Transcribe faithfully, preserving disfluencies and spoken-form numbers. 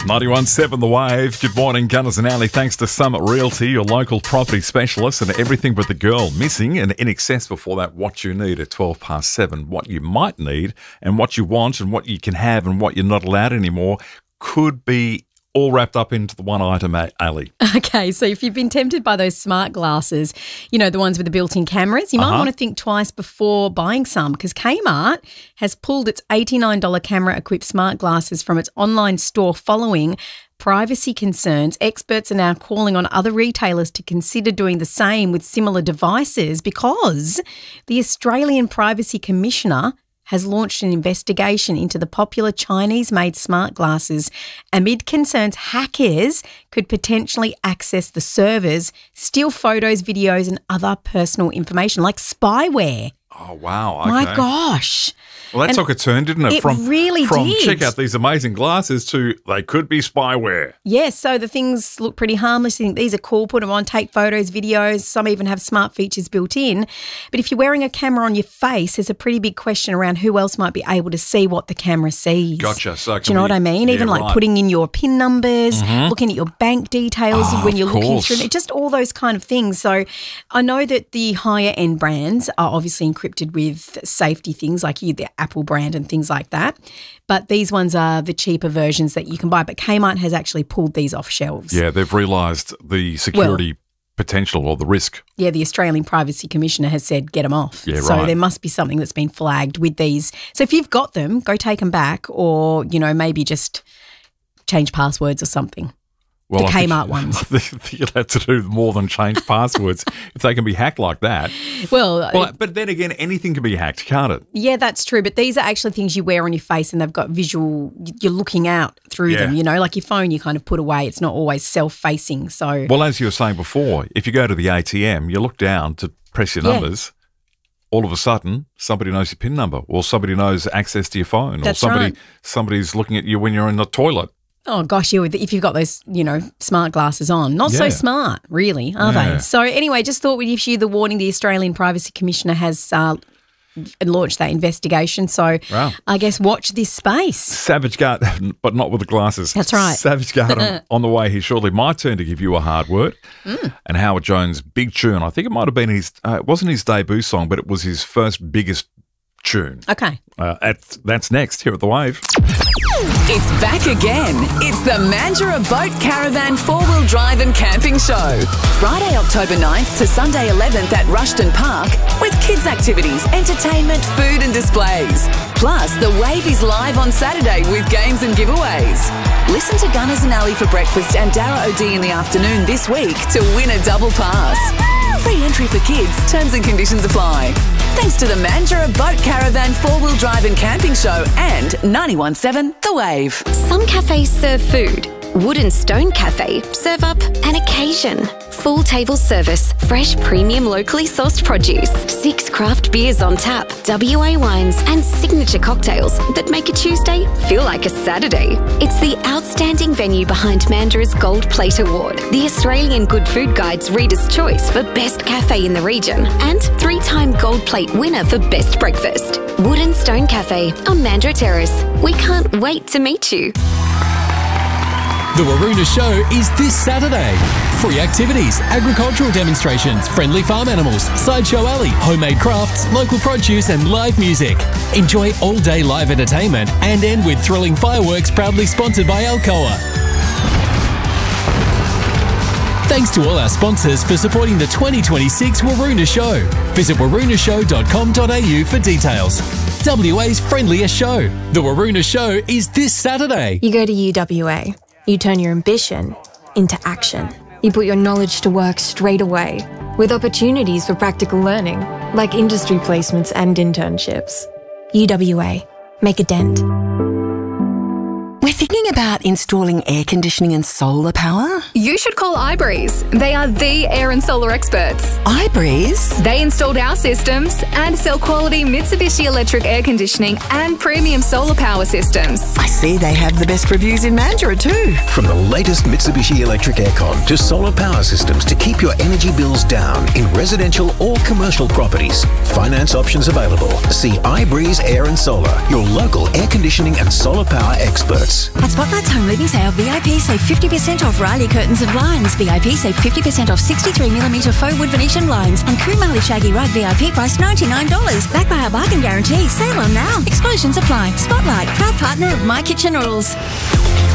ninety-one point seven The Wave. Good morning, Gunners and Alley. Thanks to Summit Realty, your local property specialist, and everything but the girl. Missing and in excess before that, what you need at twelve past seven. What you might need and what you want and what you can have and what you're not allowed anymore could be all wrapped up into the one item, Ali. Okay, so if you've been tempted by those smart glasses, you know, the ones with the built-in cameras, you might Uh-huh. want to think twice before buying some, because Kmart has pulled its eighty-nine dollars camera-equipped smart glasses from its online store following privacy concerns. Experts are now calling on other retailers to consider doing the same with similar devices because the Australian Privacy Commissioner has launched an investigation into the popular Chinese-made smart glasses amid concerns hackers could potentially access the servers, steal photos, videos and other personal information like spyware. Oh, wow. Okay. My gosh. Well, that And took a turn, didn't it? it From, really from did. check out these amazing glasses to they could be spyware. Yes, so the things look pretty harmless. You think these are cool, put them on, take photos, videos. Some even have smart features built in. But if you're wearing a camera on your face, there's a pretty big question around who else might be able to see what the camera sees. Gotcha. So it Do can you know be- what I mean? yeah, Even like right. putting in your PIN numbers, looking at your bank details Oh, when of you're looking course. through it, just all those kind of things. So I know that the higher end brands are obviously encrypted with safety things like you, the Apple brand and things like that. But these ones are the cheaper versions that you can buy. But Kmart has actually pulled these off shelves. Yeah, they've realised the security potential or the risk. Yeah, the Australian Privacy Commissioner has said get them off. Yeah, so right. there must be something that's been flagged with these. So if you've got them, go take them back or, you know, maybe just change passwords or something. Well, The I think- Kmart ones. I think you'll have to do more than change passwords if they can be hacked like that. Well, Well, but then again, anything can be hacked, can't it? yeah, that's true. But these are actually things you wear on your face and they've got visual, you're looking out through Yeah. them, you know, like your phone you kind of put away. It's not always self-facing. So, Well, as you were saying before, if you go to the A T M, you look down to press your Yeah. numbers, all of a sudden somebody knows your PIN number or somebody knows access to your phone That's or somebody right. somebody's looking at you when you're in the toilet. oh gosh, you if you've got those, you know, smart glasses on. Not so Yeah. smart, really, are Yeah. they? So anyway, just thought we'd issue the warning. The Australian Privacy Commissioner has uh, launched that investigation. So Wow. I guess watch this space. Savage Guard, but not with the glasses. That's right. Savage Guard on, on the way here shortly. My turn to give you a hard word. Mm. And Howard Jones' big tune. I think it might have been his, uh, it wasn't his debut song, but it was his first biggest tune. Okay. Uh, at, that's next here at The Wave. It's back again. It's the Mandurah Boat Caravan four-wheel drive and camping show. Friday, October ninth to Sunday eleventh at Rushton Park with kids' activities, entertainment, food and displays. Plus, The Wave is live on Saturday with games and giveaways. Listen to Gunners and Alley for breakfast and Dara O'D in the afternoon this week to win a double pass. Free entry for kids. Terms and conditions apply. Thanks to the Mandurah Boat Caravan four-wheel drive and camping show and ninety-one point seven The Wave. Some cafes serve food. Wood and Stone Cafe serve up an occasion. Full table service, fresh premium locally sourced produce, six craft beers on tap, W A wines and signature cocktails that make a Tuesday feel like a Saturday. It's the outstanding venue behind Mandurah's Gold Plate Award, the Australian Good Food Guide's Reader's Choice for Best Cafe in the region, and three-time Gold Plate winner for Best Breakfast. Wood and Stone Cafe on Mandurah Terrace. We can't wait to meet you. The Waroona Show is this Saturday. Free activities, agricultural demonstrations, friendly farm animals, sideshow alley, homemade crafts, local produce and live music. Enjoy all-day live entertainment and end with thrilling fireworks proudly sponsored by Alcoa. Thanks to all our sponsors for supporting the twenty twenty-six Waroona Show. Visit waroona show dot com dot a u for details. W A's friendliest show. The Waroona Show is this Saturday. You go to U W A. You turn your ambition into action. You put your knowledge to work straight away with opportunities for practical learning, like industry placements and internships. U W A. Make a dent. We're thinking about installing air conditioning and solar power. You should call iBreeze. They are the air and solar experts. iBreeze? They installed our systems and sell quality Mitsubishi electric air conditioning and premium solar power systems. I see they have the best reviews in Mandurah too. From the latest Mitsubishi electric aircon to solar power systems to keep your energy bills down in residential or commercial properties. Finance options available. See iBreeze Air and Solar, your local air conditioning and solar power experts. Curtains. At Spotlight's Home Living Sale, V I P save fifty percent off Riley Curtains and Blinds. V I P save fifty percent off sixty-three millimetre faux wood Venetian blinds. And Kumali Shaggy Rug V I P price ninety-nine dollars. Backed by our bargain guarantee. Sale on now. Exclusions apply. Spotlight, proud partner of My Kitchen Rules.